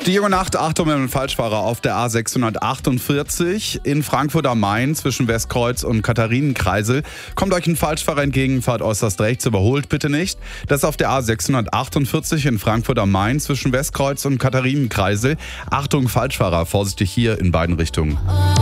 Die junge Nacht, Achtung, mit dem Falschfahrer auf der A648 in Frankfurt am Main zwischen Westkreuz und Katharinenkreisel. Kommt euch ein Falschfahrer entgegen, fahrt äußerst rechts, überholt bitte nicht. Das ist auf der A648 in Frankfurt am Main zwischen Westkreuz und Katharinenkreisel. Achtung, Falschfahrer, vorsichtig hier in beiden Richtungen.